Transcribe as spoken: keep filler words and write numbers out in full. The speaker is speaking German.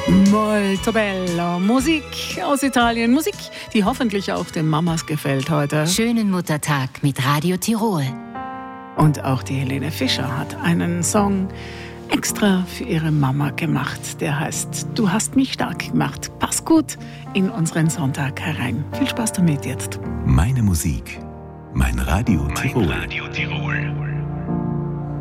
Molto bello. Musik aus Italien. Musik, die hoffentlich auch den Mamas gefällt heute. Schönen Muttertag mit Radio Tirol. Und auch die Helene Fischer hat einen Song extra für ihre Mama gemacht. Der heißt Du hast mich stark gemacht. Pass gut in unseren Sonntag herein. Viel Spaß damit jetzt. Meine Musik, mein Radio Tirol. Mein Radio Tirol.